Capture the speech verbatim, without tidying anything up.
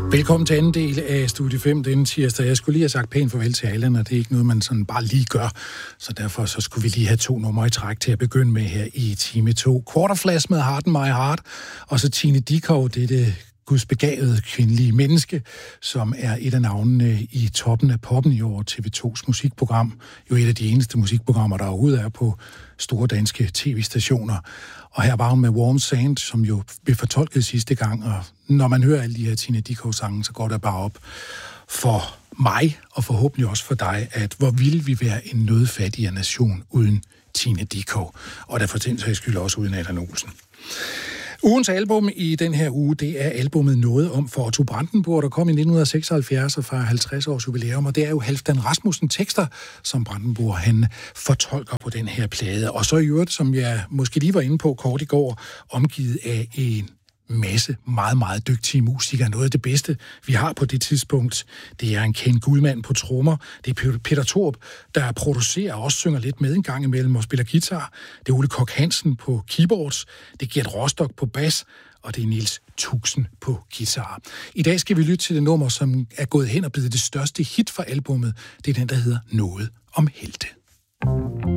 Velkommen til anden del af Studie fem denne tirsdag. Jeg skulle lige have sagt pænt farvel til Allan, og det er ikke noget, man sådan bare lige gør. Så derfor så skulle vi lige have to numre i træk til at begynde med her i time to. Quarterflash med Heart in My Heart, og så Tine Dickow, det er det gudsbegavede kvindelige menneske, som er et af navnene i toppen af poppen i år, T V tos musikprogram. Jo et af de eneste musikprogrammer, der overhovedet er på store danske tv-stationer. Og her var hun med Warm Sand, som jo blev fortolket sidste gang, og når man hører alle de her Tine Dickow-sange, så går det bare op for mig, og forhåbentlig også for dig, at hvor ville vi være en nødfattigere nation uden Tine Dickow, og der for den sags skyld også uden Allan Olsen. Ugens album i den her uge, det er albumet Noget om for Otto Brandenburg, der kom i nitten seksoghalvfjerds og fejrer halvtreds års jubilæum, og det er jo Halfdan Rasmussen tekster, som Brandenburg han fortolker på den her plade. Og så i øvrigt, som jeg måske lige var inde på kort i går, omgivet af en masse meget, meget dygtige musikere. Noget af det bedste, vi har på det tidspunkt, det er en Ken Gudmand på trommer. Det er Peter Thorup, der producerer og også synger lidt med en gang imellem og spiller guitar. Det er Ole Kock Hansen på keyboards. Det er Gert Rostock på bas. Og det er Niels Tuxen på guitar. I dag skal vi lytte til det nummer, som er gået hen og blevet det største hit for albummet. Det er den, der hedder Noget om helte.